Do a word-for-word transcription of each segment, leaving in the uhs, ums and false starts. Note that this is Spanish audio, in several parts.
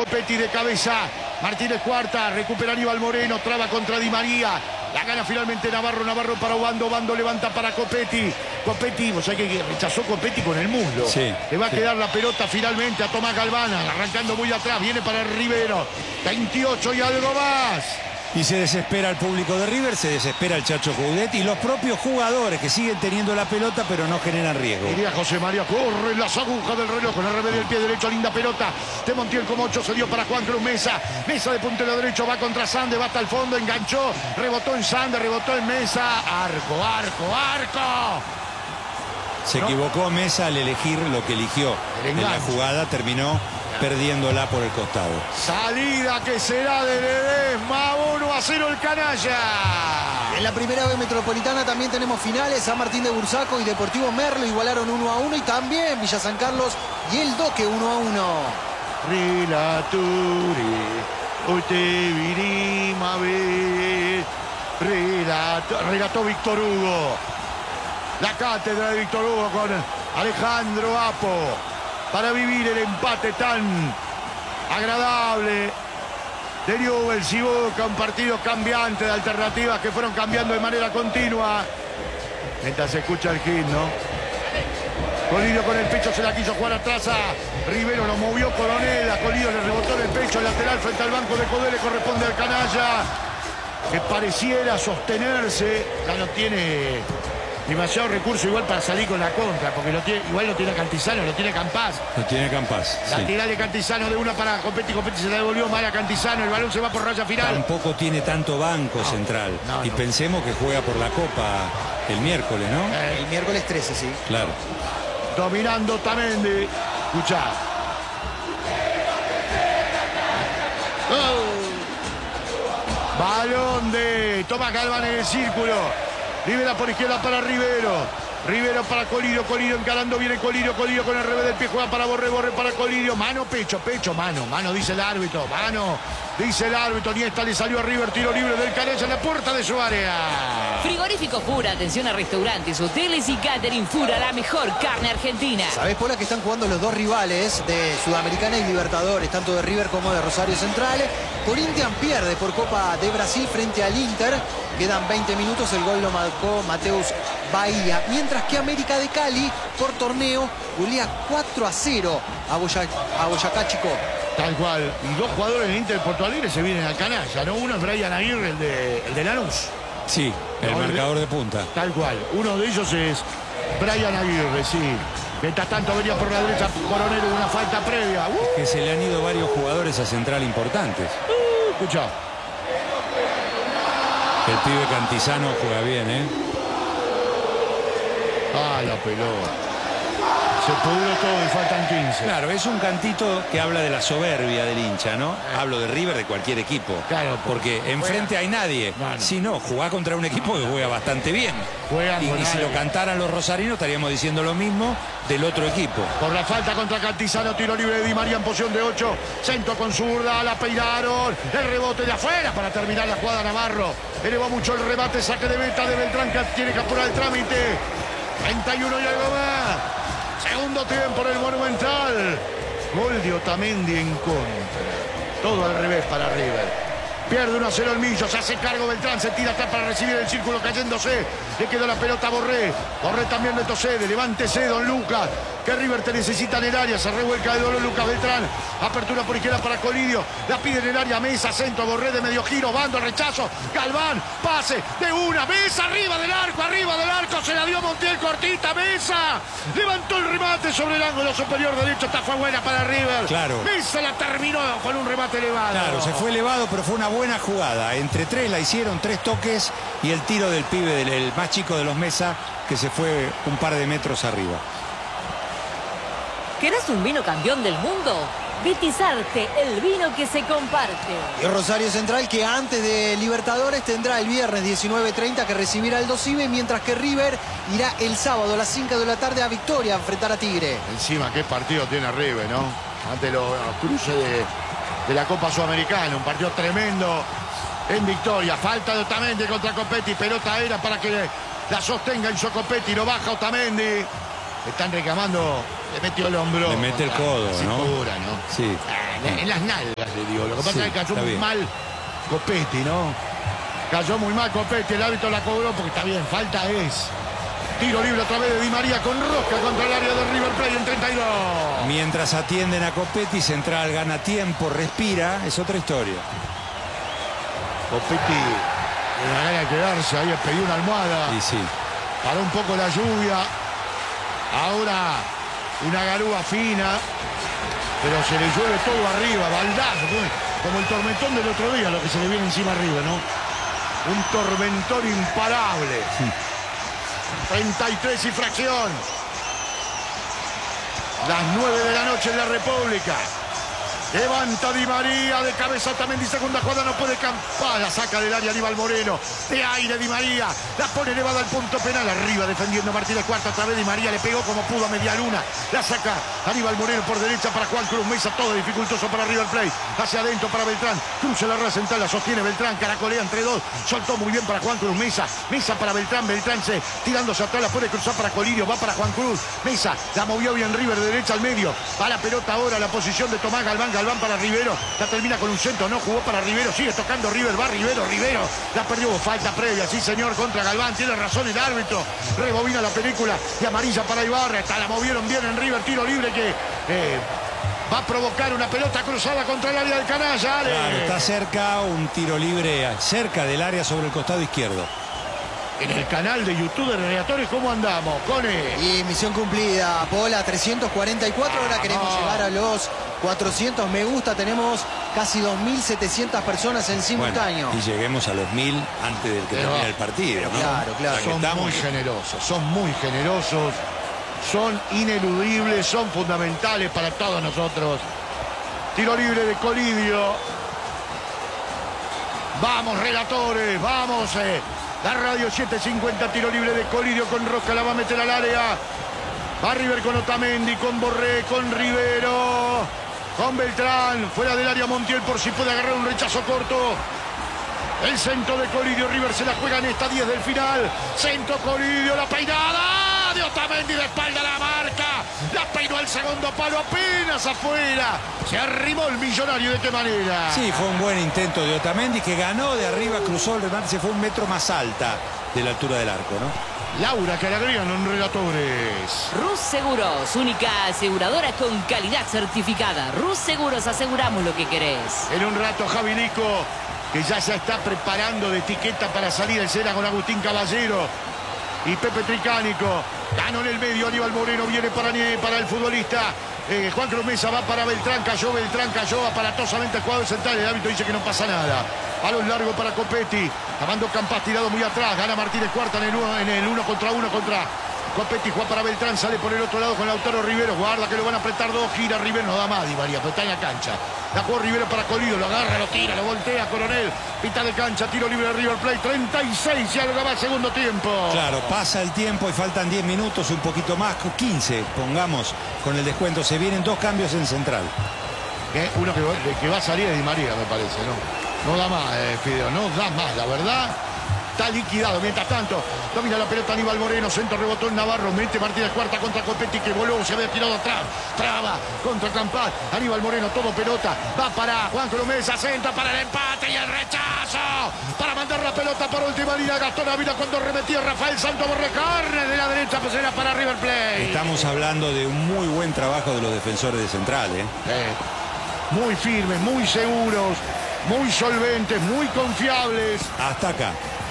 Copetti de cabeza. Martínez cuarta, recupera Aníbal Moreno, traba contra Di María. La gana finalmente Navarro, Navarro para Obando, Obando levanta para Copetti. Copetti, o sea que rechazó Copetti con el muslo. Sí, Le va a sí. quedar la pelota finalmente a Tomás Galván, arrancando muy atrás, viene para el Rivero. veintiocho y algo más. Y se desespera el público de River, se desespera el Chacho Coudet y los propios jugadores que siguen teniendo la pelota pero no generan riesgo. Iría José María, corre las agujas del reloj con el revés del pie derecho, linda pelota de Montiel como ocho, se dio para Juan Cruz Mesa. Mesa de puntero derecho, va contra Sande, va hasta el fondo, enganchó, rebotó en Sande, rebotó en Mesa. Arco, arco, arco. Se No. equivocó Mesa al elegir lo que eligió El en la enganche. jugada, terminó perdiéndola por el costado. Salida que será de Ledesma, uno a cero el canalla. En la primera B metropolitana también tenemos finales. San Martín de Bursaco y Deportivo Merlo igualaron uno a uno. Y también Villa San Carlos y el Doque uno a uno. Relatore, hoy te vinimos a ver. Relato, relató Víctor Hugo. La cátedra de Víctor Hugo con Alejandro Apo para vivir el empate tan agradable de Newell's y Boca, un partido cambiante de alternativas que fueron cambiando de manera continua. Mientras se escucha el hit, ¿no? Colidio con el pecho se la quiso jugar atrás a Rivero, lo movió Coronel, Colidio le rebotó en el pecho, el lateral frente al banco de Codé, le corresponde al canalla, que pareciera sostenerse, ya no tiene demasiado recurso igual para salir con la contra, porque lo tiene, igual lo tiene Cantizano, lo tiene Campás. Lo tiene Campás. La Sí. tirada de Cantizano de una para Copetti, Copetti se la devolvió mal a Cantizano, el balón se va por raya final. Tampoco tiene tanto banco No, central. no, y no. pensemos que juega por la Copa el miércoles, ¿no? Eh, El miércoles trece, sí. Claro. Dominando Tamendi. Escuchá. Oh. Balón de Tomás Galván en el círculo. Libera por izquierda para Rivero. Rivero para Colidio, Colidio encarando, viene Colidio, Colidio con el revés del pie, juega para Borré, Borré para Colidio, mano, pecho, pecho, mano, mano, dice el árbitro, mano, dice el árbitro, Niesta le salió a River, tiro libre del Canella en la puerta de su área. Frigorífico Fura, atención a restaurantes, hoteles y catering. Fura, la mejor carne argentina. ¿Sabés, Pola, que están jugando los dos rivales de Sudamericana y Libertadores, tanto de River como de Rosario Central? Corinthians pierde por Copa de Brasil frente al Inter. Quedan veinte minutos, el gol lo marcó Mateus Bahía. Mientras que América de Cali, por torneo, golea cuatro a cero a, Boya, a Boyacá Chico. Tal cual, y dos jugadores del Inter de Porto Alegre se vienen al Canalla, ¿no? Uno es Brian Aguirre, el de, el de Lanús. Sí, el No, el de- marcador de punta. Tal cual, uno de ellos es Brian Aguirre, sí. Mientras tanto venía por la derecha Coronel, una falta previa. Uh, Que se le han ido varios jugadores a central importantes. uh, escuchá. El pibe Cantizano juega bien, ¿eh? Ah, la pelota. Se pudrió todo y faltan quince. Claro, es un cantito que habla de la soberbia del hincha, ¿no? Hablo de River, de cualquier equipo. Claro, porque enfrente hay nadie. No, no. Si no, jugás contra un equipo que juega bastante bien. Juegan Y, con y si nadie. lo cantaran los rosarinos, estaríamos diciendo lo mismo del otro equipo. Por la falta contra Cantizano, tiro libre de Di María en posición de ocho. Centro con zurda, la peinaron. El rebote de afuera para terminar la jugada Navarro. Elevó mucho el remate, saque de meta de Beltrán que tiene que apurar el trámite. treinta y uno y algo más. Segundo tiempo en el Monumental. Gol de Otamendi en contra. Todo al revés para River. Pierde uno a cero el Millo, se hace cargo Beltrán, se tira atrás para recibir el círculo cayéndose. Le quedó la pelota a Borré. Borré también retrocede, levántese Don Lucas. Que River te necesita en el área, se revuelca de dolor Lucas Beltrán. Apertura por izquierda para Colidio. La pide en el área, Mesa, centro, Borré de medio giro, bando, rechazo. Galván, pase de una, Mesa arriba del arco, arriba del arco. Se la dio Montiel cortita, Mesa. Levantó el remate sobre el ángulo superior derecho, esta fue buena para River. Claro. Mesa la terminó con un remate elevado. Claro, se fue elevado, pero fue una buena jugada. Entre tres la hicieron, tres toques y el tiro del pibe, del el más chico de los Mesa, que se fue un par de metros arriba. ¿Querés un vino campeón del mundo? Vitizarte, el vino que se comparte. Y Rosario Central, que antes de Libertadores tendrá el viernes diecinueve treinta que recibirá el Dosive, mientras que River irá el sábado a las cinco de la tarde a Victoria a enfrentar a Tigre. Encima, qué partido tiene River, ¿no? Ante los, los cruces de, de la Copa Sudamericana. Un partido tremendo en Victoria. Falta de Otamendi contra Copetti. Pelota era para que la sostenga Enzo Copetti. Lo baja Otamendi. Están reclamando, le metió el hombro. Le mete el codo, la ¿no? cintura, ¿no? Sí. Ah, En, en las nalgas le dio. Lo que pasa Sí, es que cayó está muy bien. mal Copetti, ¿no? Cayó muy mal Copetti, el árbitro la cobró porque está bien, falta es. Tiro libre otra vez de Di María con rosca contra el área de River Plate en treinta y dos. Mientras atienden a Copetti, Central gana tiempo, respira, es otra historia. Copetti, con la gana de quedarse ahí, pidió una almohada. Y sí. Paró un poco la lluvia. Ahora una garúa fina. Pero se le llueve todo arriba, baldazo. Como el tormentón del otro día, lo que se le viene encima arriba, ¿no? Un tormentón imparable. Sí. treinta y tres y fracción. Las nueve de la noche en la República. Levanta Di María de cabeza también, dice segunda jugada, no puede campar, la saca del área Aníbal Moreno, de aire Di María, la pone elevada al punto penal, arriba defendiendo Martínez Cuarta, otra vez Di María le pegó como pudo a media luna, la saca Aníbal Moreno por derecha para Juan Cruz Mesa, todo dificultoso para River Plate, hacia adentro para Beltrán, cruza la red central, la sostiene Beltrán, caracolea entre dos, soltó muy bien para Juan Cruz Mesa, Mesa para Beltrán, Beltrán se tirándose atrás, la puede cruzar para Colirio, va para Juan Cruz, Mesa, la movió bien River de derecha al medio, va la pelota ahora, la posición de Tomás Galván, Galván para Rivero, la termina con un centro, no jugó para Rivero, sigue tocando River, va Rivero, Rivero, la perdió, falta previa, sí señor, contra Galván, tiene razón el árbitro, rebobina la película y amarilla para Ibarra, hasta la movieron bien en River, tiro libre que eh, va a provocar una pelota cruzada contra el área del canalla, Ale. Claro, está cerca, un tiro libre cerca del área sobre el costado izquierdo. En el canal de YouTube de Relatores, ¿cómo andamos? Cone. Y misión cumplida, Pola, trescientos cuarenta y cuatro, ahora queremos Vamos. llegar a los cuatrocientos me gusta, tenemos casi dos mil setecientas personas en simultáneo. Bueno, y lleguemos a los mil antes del que Pero termine va. el partido, ¿no? Claro, claro. O sea que Son estamos- muy generosos, son muy generosos, son ineludibles, son fundamentales para todos nosotros. Tiro libre de Colidio. Vamos, Relatores, vamos. Eh. La radio setecientos cincuenta, tiro libre de Colidio con Rosca, la va a meter al área. Va River con Otamendi, con Borré, con Rivero, con Beltrán. Fuera del área Montiel por si puede agarrar un rechazo corto. El centro de Colidio, River se la juega en esta diez del final. Centro Colidio, la peinada de Otamendi de espalda a la marca. La peinó al segundo palo, apenas afuera. Se arrimó el Millonario, ¿de qué manera? Sí, fue un buen intento de Otamendi que ganó de arriba, cruzó el remate, se fue un metro más alta de la altura del arco, ¿no? Laura Calagriano en Relatores. Rus Seguros, única aseguradora con calidad certificada. Rus Seguros, aseguramos lo que querés. En un rato Javi Lico, que ya se está preparando de etiqueta para salir en escena con Agustín Caballero y Pepe Tricánico. Ganó en el medio, Aníbal Moreno viene para, para el futbolista. Eh, Juan Cruz Mesa va para Beltrán, cayó Beltrán, cayó aparatosamente el jugador central. El árbitro dice que no pasa nada. Balón largo para Copetti. Amando Campas tirado muy atrás. Gana Martínez Cuarta en el uno, en el uno contra uno contra Copetti. Juega para Beltrán, sale por el otro lado con Lautaro Rivero. Guarda que lo van a apretar dos. Gira Rivero, no da más Di María, pero está en la cancha. La jugó Rivero para Colidio, lo agarra, lo tira, lo voltea. Coronel, pita de cancha, tiro libre de River Plate. treinta y seis y algo más segundo tiempo. Claro, pasa el tiempo y faltan diez minutos, un poquito más, quince, pongamos, con el descuento. Se vienen dos cambios en Central. Eh, uno que, va- que va a salir de Di María, me parece, ¿no? No da más, eh, Fideo, no da más, la verdad. Está liquidado. Mientras tanto, domina la pelota Aníbal Moreno, centro rebotó en Navarro, mete Martínez Cuarta contra Copetti que voló, se había tirado atrás, traba contra Campas, Aníbal Moreno, todo pelota, va para Juan Cruz Mesa, centro para el empate y el rechazo, para mandar la pelota por última línea, Gastón Ávila cuando remetía Rafael Santos Borré, carne de la derecha, pues era para River Plate. Estamos hablando de un muy buen trabajo de los defensores de Central, ¿eh? Eh, muy firmes, muy seguros, muy solventes, muy confiables. Hasta acá.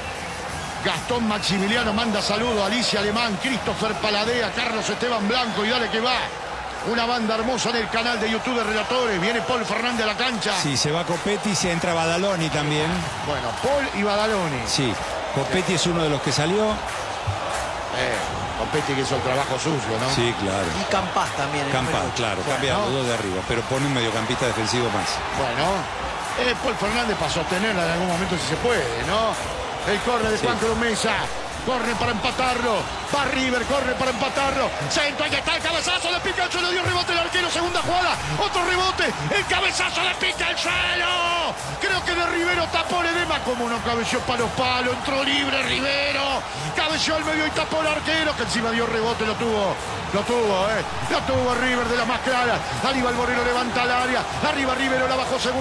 Gastón Maximiliano manda saludo a Alicia Alemán, Christopher Paladea, Carlos Esteban Blanco y dale que va. Una banda hermosa en el canal de YouTube de Relatores. Viene Paul Fernández a la cancha. Sí, se va Copetti, se entra Badaloni también. Bueno, Paul y Badaloni. Sí, Copetti es uno de los que salió. Eh, Copetti que hizo el trabajo sucio, ¿no? Sí, claro. Y Campas también. el Campa, número ocho. claro, Bueno. cambia a los dos de arriba, pero pone un mediocampista defensivo más. Bueno, eh, Paul Fernández para sostenerla en algún momento si se puede, ¿no? El corre de Sí. Juan Cruz Mesa. Corre para empatarlo. Va River, corre para empatarlo. Centro, ahí está el cabezazo, le pica el suelo, dio rebote el arquero, segunda jugada. Otro rebote, el cabezazo le pica el suelo. Creo que de Rivero tapó Ledesma. Como no cabeció palo palo. Entró libre Rivero. Cabeció al medio y tapó el arquero. Que encima dio rebote. Lo tuvo. Lo tuvo, eh. Lo tuvo River de la más clara. Aníbal Moreno levanta al área. Arriba Rivero la bajó seguro.